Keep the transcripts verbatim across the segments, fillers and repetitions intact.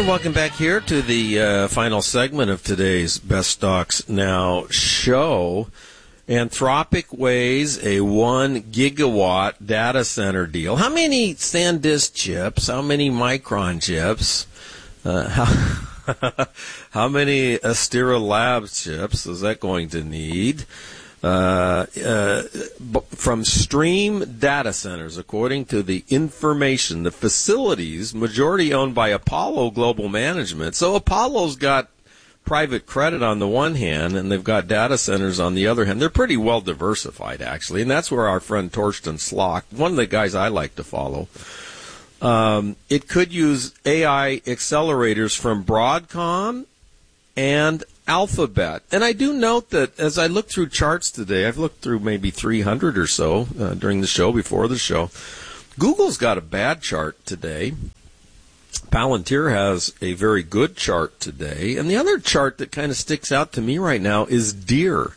And welcome back here to the uh, final segment of today's Best Stocks Now show. Anthropic weighs a one gigawatt data center deal. How many SanDisk chips? How many Micron chips? Uh, how, how many Astera Labs chips is that going to need? Uh, uh, from Stream Data Centers, according to the information, the facilities, majority owned by Apollo Global Management. So Apollo's got private credit on the one hand, and they've got data centers on the other hand. They're pretty well diversified, actually, and that's where our friend Torsten Slok, one of the guys I like to follow, um, it could use A I accelerators from Broadcom and Alphabet. And I do note that as I look through charts today, I've looked through maybe three hundred or so uh, during the show, before the show. Google's got a bad chart today. Palantir has a very good chart today. And the other chart that kind of sticks out to me right now is Deere,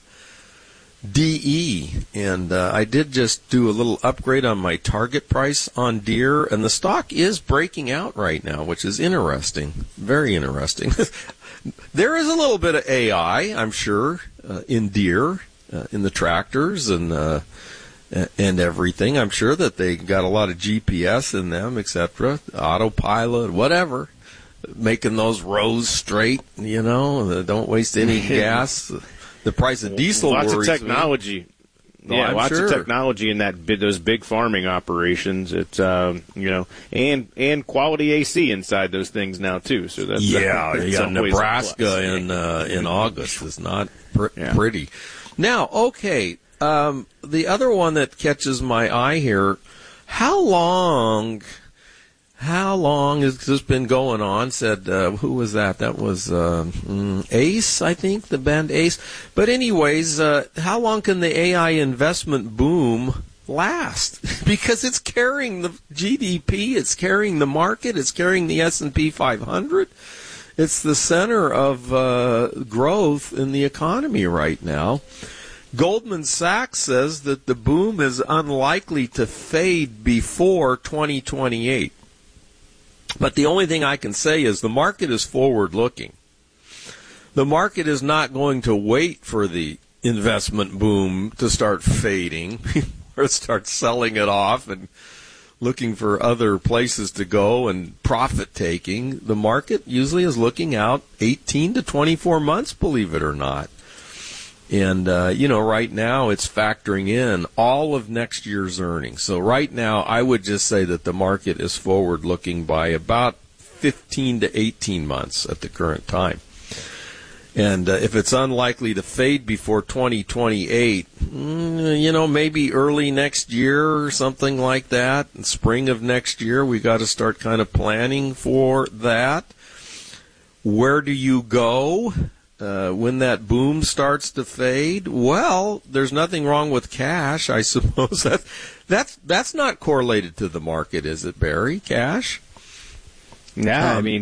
D E. And uh, I did just do a little upgrade on my target price on Deere, and the stock is breaking out right now, which is interesting, very interesting. There is a little bit of A I, I'm sure, uh, in Deere, uh, in the tractors and uh, and everything. I'm sure that they got a lot of G P S in them, et cetera, autopilot, whatever, making those rows straight, you know, don't waste any gas. The price of diesel Lots worries of technology. me. Yeah, oh, lots sure. of technology in that those big farming operations. It's um, you know, and and quality A C inside those things now too. So that's yeah, that's yeah. Nebraska in uh, in August is not pr- yeah. pretty. Now, okay, um, the other one that catches my eye here. How long? How long has this been going on? Said, uh, who was that? That was uh, mm, Ace, I think, the band Ace. But anyways, uh, how long can the A I investment boom last? Because it's carrying the G D P, it's carrying the market, it's carrying the S and P five hundred. It's the center of uh, growth in the economy right now. Goldman Sachs says that the boom is unlikely to fade before twenty twenty-eight. But the only thing I can say is the market is forward-looking. The market is not going to wait for the investment boom to start fading or start selling it off and looking for other places to go and profit-taking. The market usually is looking out eighteen to twenty-four months, believe it or not. And, uh, you know, right now it's factoring in all of next year's earnings. So right now I would just say that the market is forward-looking by about fifteen to eighteen months at the current time. And uh, if it's unlikely to fade before twenty twenty-eight, mm, you know, maybe early next year or something like that, in spring of next year, we got to start kind of planning for that. Where do you go? Uh, when that boom starts to fade? Well, there's nothing wrong with cash, I suppose. That, that's that's not correlated to the market, is it, Barry? Cash? No, um, I mean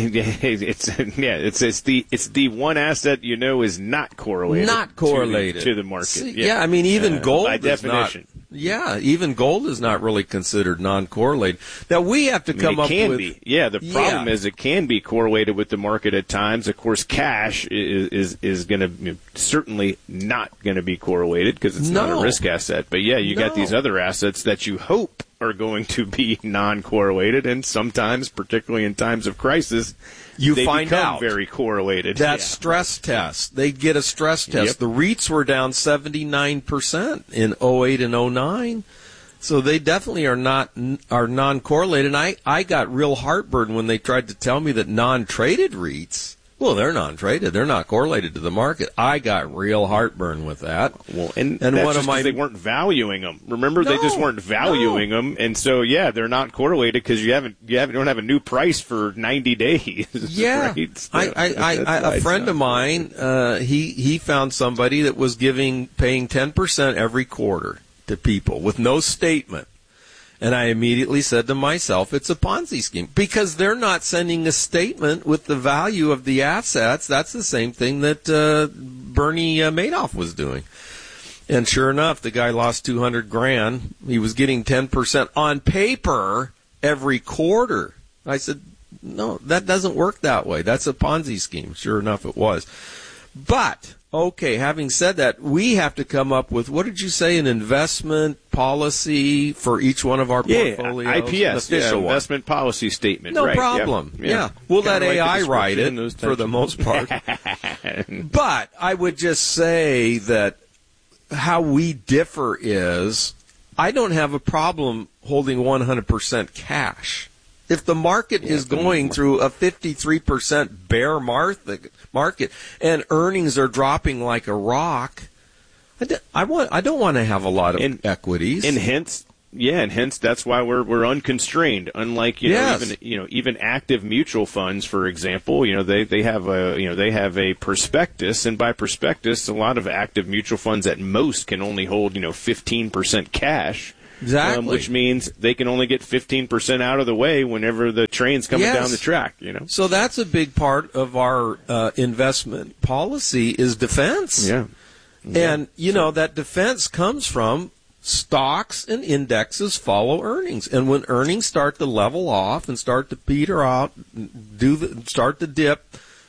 it's yeah, it's it's the it's the one asset you know is not correlated, not correlated to the, to the market. See, yeah. yeah, I mean even uh, gold by is definition. Not, yeah, even gold is not really considered non-correlated. Now we have to I mean, come it up can with be. Yeah, the problem yeah. is it can be correlated with the market at times. Of course, cash is is, is going to you know, certainly not going to be correlated because it's no. not a risk asset. But yeah, you no. got these other assets that you hope are going to be non-correlated, and sometimes, particularly in times of crisis, you they find become out very correlated. That yeah. stress test. They get a stress test. Yep. The REITs were down seventy-nine percent in oh eight and oh nine. So they definitely are not are non-correlated. And I, I got real heartburn when they tried to tell me that non-traded REITs, well, they're non-traded. They're not correlated to the market. I got real heartburn with that. Well, and, and that's one just of my 'cause they weren't valuing them. Remember, no, they just weren't valuing no. them, and so yeah, they're not correlated because you haven't you haven't you don't have a new price for ninety days. Yeah, right? So I, I, I, I a friend of mine, uh, he he found somebody that was giving paying ten percent every quarter to people with no statement. And I immediately said to myself, it's a Ponzi scheme, because they're not sending a statement with the value of the assets. That's the same thing that uh, Bernie uh, Madoff was doing. And sure enough, the guy lost two hundred grand. He was getting ten percent on paper every quarter. I said, no, that doesn't work that way. That's a Ponzi scheme. Sure enough, it was. But, okay, having said that, we have to come up with, what did you say, an investment policy for each one of our yeah, portfolios? I P S, An official yeah, one. investment policy statement. No right, problem. Yeah, yeah. yeah. We'll Kinda let A I like write it those for the types most of- part. But I would just say that how we differ is I don't have a problem holding one hundred percent cash. If the market yeah, is going through a fifty-three percent bear market and earnings are dropping like a rock, I, d- I, want, I don't want to have a lot of and, equities. And hence, yeah, and hence that's why we're we're unconstrained. Unlike you yes. know even you know even active mutual funds, for example, you know they, they have a you know they have a prospectus, and by prospectus, a lot of active mutual funds at most can only hold you know fifteen percent cash. Exactly. Um, which means they can only get fifteen percent out of the way whenever the train's coming yes. down the track, you know. So that's a big part of our uh, investment policy is defense. Yeah. yeah. And, you know, that defense comes from stocks and indexes follow earnings. And when earnings start to level off and start to peter out, do the, start to dip,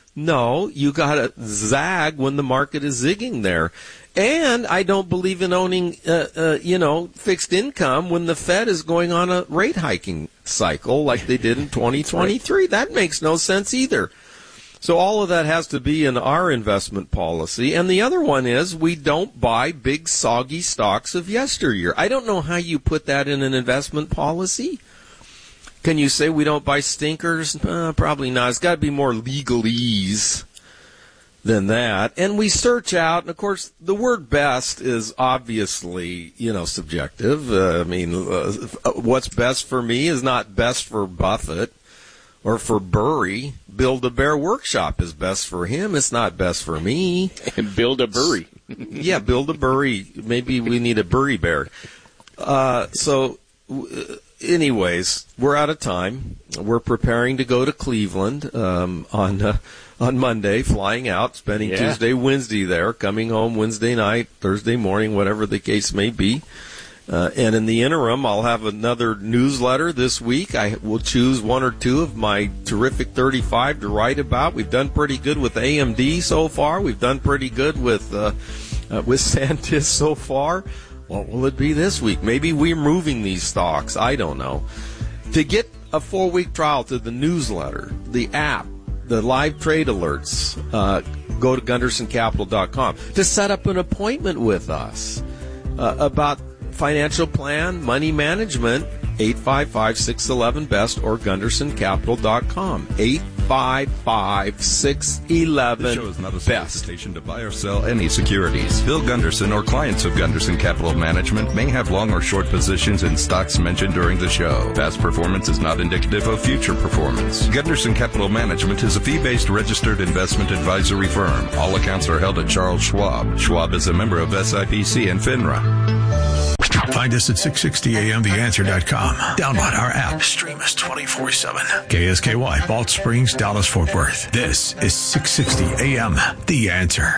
no, you got to zag when the market is zigging there. And I don't believe in owning, uh, uh, you know, fixed income when the Fed is going on a rate hiking cycle like they did in twenty twenty-three. Right. That makes no sense either. So all of that has to be in our investment policy. And the other one is we don't buy big soggy stocks of yesteryear. I don't know how you put that in an investment policy. Can you say we don't buy stinkers? Uh, probably not. It's got to be more legalese than that. And we search out, and of course, the word best is obviously, you know, subjective. Uh, I mean, uh, what's best for me is not best for Buffett or for Burry. Build-A-Bear Workshop is best for him. It's not best for me. And Build-A-Burry. Yeah, Build-A-Burry. Maybe we need a Burry Bear. Uh, so... W- Anyways, we're out of time. We're preparing to go to Cleveland um, on uh, on Monday, flying out, spending yeah. Tuesday, Wednesday there, coming home Wednesday night, Thursday morning, whatever the case may be. Uh, and in the interim, I'll have another newsletter this week. I will choose one or two of my terrific thirty-five to write about. We've done pretty good with A M D so far. We've done pretty good with uh, uh, with Santis so far. What will it be this week? Maybe we're moving these stocks. I don't know. To get a four-week trial to the newsletter, the app, the live trade alerts, uh, go to gunderson capital dot com. To set up an appointment with us uh, about financial plan, money management, eight five five, six one one, B E S T or gunderson capital dot com. eight five five, six one one, B E S T. This show is not a solicitation to buy or sell any securities. Bill Gunderson or clients of Gunderson Capital Management may have long or short positions in stocks mentioned during the show. Past performance is not indicative of future performance. Gunderson Capital Management is a fee-based registered investment advisory firm. All accounts are held at Charles Schwab. Schwab is a member of S I P C and FINRA. Find us at six sixty A M the answer dot com. Download our app. Stream us twenty-four seven. K S K Y, Balch Springs, Dallas, Fort Worth. This is six sixty A M The Answer.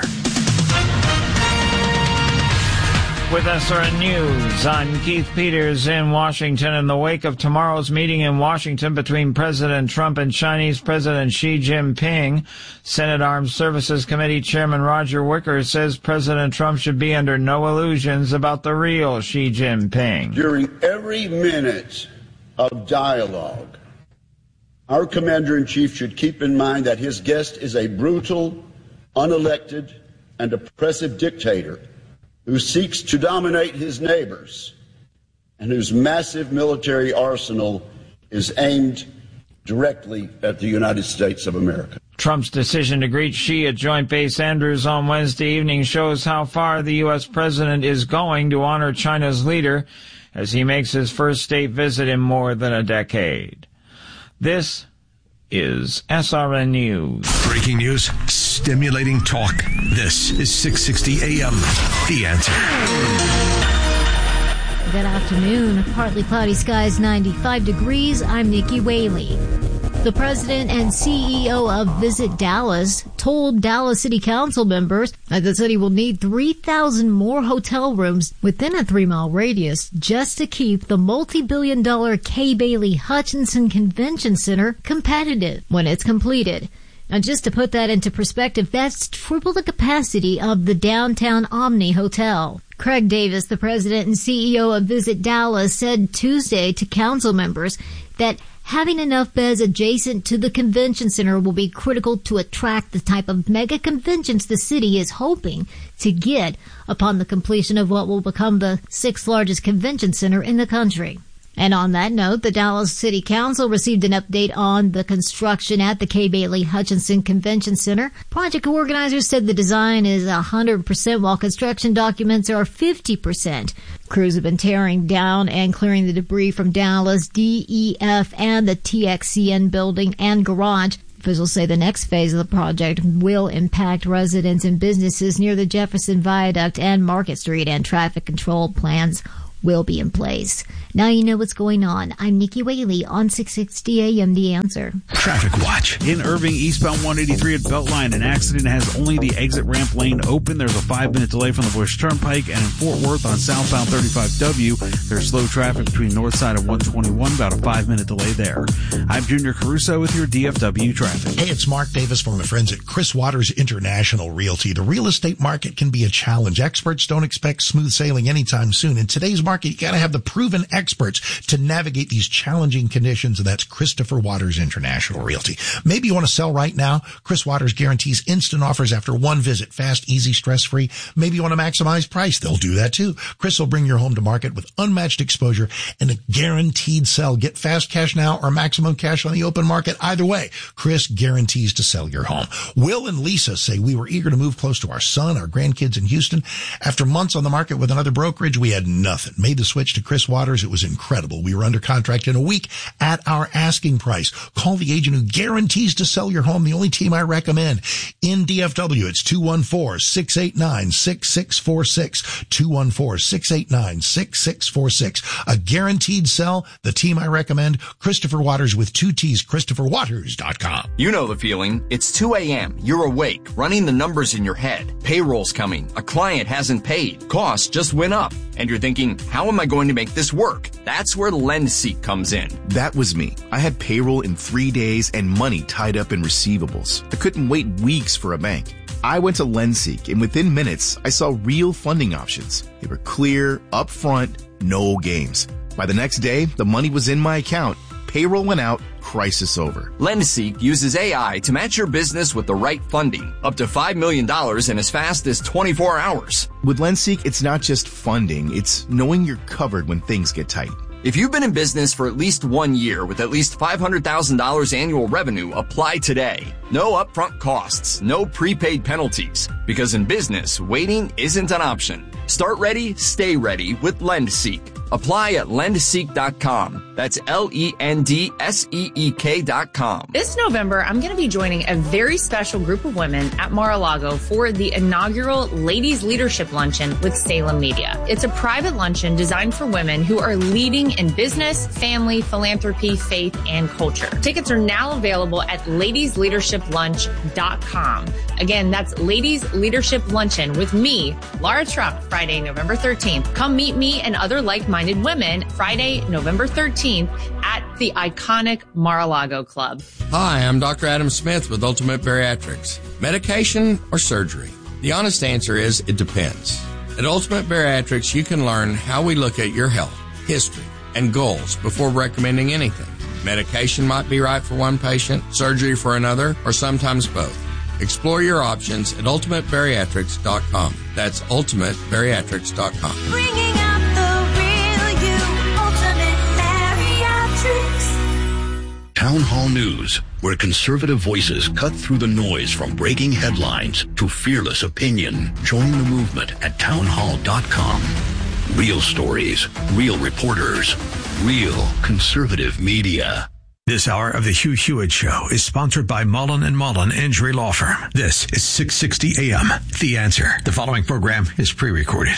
With S R N News, I'm Keith Peters in Washington. In the wake of tomorrow's meeting in Washington between President Trump and Chinese President Xi Jinping, Senate Armed Services Committee Chairman Roger Wicker says President Trump should be under no illusions about the real Xi Jinping. During every minute of dialogue, our commander-in-chief should keep in mind that his guest is a brutal, unelected, and oppressive dictator who seeks to dominate his neighbors and whose massive military arsenal is aimed directly at the United States of America. Trump's decision to greet Xi at Joint Base Andrews on Wednesday evening shows how far the U S president is going to honor China's leader as he makes his first state visit in more than a decade. This is S R N News. Breaking news, stimulating talk. This is six sixty A M The Answer. Good afternoon. Partly cloudy skies, ninety-five degrees. I'm Nikki Whaley. The president and C E O of Visit Dallas told Dallas City Council members that the city will need three thousand more hotel rooms within a three-mile radius just to keep the multi-billion dollar Kay Bailey Hutchinson Convention Center competitive when it's completed. Now, just to put that into perspective, that's triple the capacity of the downtown Omni Hotel. Craig Davis, the president and C E O of Visit Dallas, said Tuesday to council members that having enough beds adjacent to the convention center will be critical to attract the type of mega conventions the city is hoping to get upon the completion of what will become the sixth largest convention center in the country. And on that note, the Dallas City Council received an update on the construction at the Kay Bailey Hutchinson Convention Center. Project organizers said the design is one hundred percent while construction documents are fifty percent. Crews have been tearing down and clearing the debris from Dallas, D E F, and the T X C N building and garage. Officials say the next phase of the project will impact residents and businesses near the Jefferson Viaduct and Market Street, and traffic control plans will be in place. Now you know what's going on. I'm Nikki Whaley on six sixty A M The Answer. Traffic Watch. In Irving, eastbound one eighty-three at Beltline, an accident has only the exit ramp lane open. There's a five-minute delay from the Bush Turnpike. And in Fort Worth on southbound thirty-five W, there's slow traffic between north side of one twenty-one, about a five-minute delay there. I'm Junior Caruso with your D F W traffic. Hey, it's Mark Davis from the friends at Chris Waters International Realty. The real estate market can be a challenge. Experts don't expect smooth sailing anytime soon. In today's market, you got to have the proven experts to navigate these challenging conditions, and that's Christopher Waters International Realty. Maybe you want to sell right now. Chris Waters guarantees instant offers after one visit. Fast, easy, stress-free. Maybe you want to maximize price. They'll do that too. Chris will bring your home to market with unmatched exposure and a guaranteed sell. Get fast cash now or maximum cash on the open market. Either way, Chris guarantees to sell your home. Will and Lisa say we were eager to move close to our son, our grandkids in Houston. After months on the market with another brokerage, we had nothing. Made the switch to Chris Waters. It was incredible. We were under contract in a week at our asking price. Call the agent who guarantees to sell your home. The only team I recommend in D F W. It's two one four, six eight nine, six six four six. two one four, six eight nine, six six four six. A guaranteed sell. The team I recommend, Christopher Waters with two T's, Christopher Waters dot com. You know the feeling. It's two a.m. You're awake, running the numbers in your head. Payroll's coming. A client hasn't paid. Costs just went up. And you're thinking, how am I going to make this work? That's where LendSeek comes in. That was me. I had payroll in three days and money tied up in receivables. I couldn't wait weeks for a bank. I went to LendSeek, and within minutes, I saw real funding options. They were clear, upfront, no games. By the next day, the money was in my account. Payroll went out, crisis over. LendSeek uses A I to match your business with the right funding, up to five million dollars in as fast as twenty-four hours. With LendSeek, it's not just funding, it's knowing you're covered when things get tight. If you've been in business for at least one year with at least five hundred thousand dollars annual revenue, apply today. No upfront costs, no prepaid penalties, because in business, waiting isn't an option. Start ready, stay ready with LendSeek. Apply at lend seek dot com. That's L E N D S E E K dot com. This November, I'm going to be joining a very special group of women at Mar-a-Lago for the inaugural Ladies Leadership Luncheon with Salem Media. It's a private luncheon designed for women who are leading in business, family, philanthropy, faith, and culture. Tickets are now available at ladies leadership lunch dot com. Again, that's Ladies Leadership Luncheon with me, Laura Trump, Friday, November thirteenth. Come meet me and other like-minded women Friday, November thirteenth at the iconic Mar-a-Lago Club. Hi, I'm Doctor Adam Smith with Ultimate Bariatrics. Medication or surgery? The honest answer is it depends. At Ultimate Bariatrics, you can learn how we look at your health, history, and goals before recommending anything. Medication might be right for one patient, surgery for another, or sometimes both. Explore your options at ultimate bariatrics dot com. That's ultimate bariatrics dot com. Bringing out the real you, Ultimate Bariatrics. Town Hall News, where conservative voices cut through the noise from breaking headlines to fearless opinion. Join the movement at town hall dot com. Real stories, real reporters, real conservative media. This hour of the Hugh Hewitt Show is sponsored by Mullen and Mullen Injury Law Firm. This is six sixty A M. The Answer. The following program is pre-recorded.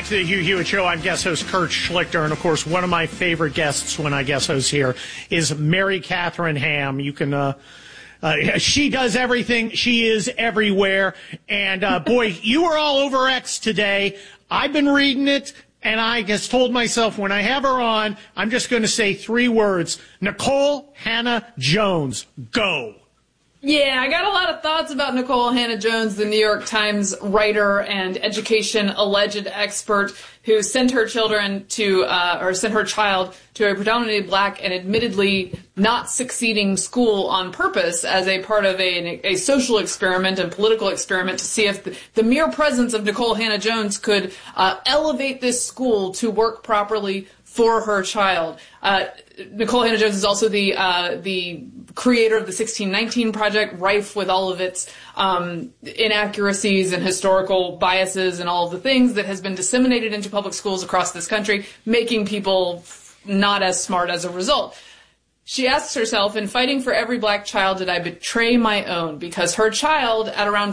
to the Hugh Hewitt Show. I'm guest host Kurt Schlichter, and of course, one of my favorite guests when I guest host here is Mary Catherine Ham. You can, uh, uh, she does everything. She is everywhere. And uh, boy, you were all over X today. I've been reading it, and I just told myself when I have her on, I'm just going to say three words: Nikole Hannah-Jones, go. Yeah, I got a lot of thoughts about Nikole Hannah-Jones, the New York Times writer and education alleged expert who sent her children to, uh, or sent her child to a predominantly black and admittedly not succeeding school on purpose as a part of a, a social experiment and political experiment to see if the, the mere presence of Nikole Hannah-Jones could uh, elevate this school to work properly for her child. Uh, Nikole Hannah-Jones is also the uh, the creator of the sixteen nineteen Project, rife with all of its um, inaccuracies and historical biases and all of the things that has been disseminated into public schools across this country, making people not as smart as a result. She asks herself, in fighting for every black child, did I betray my own? Because her child, at around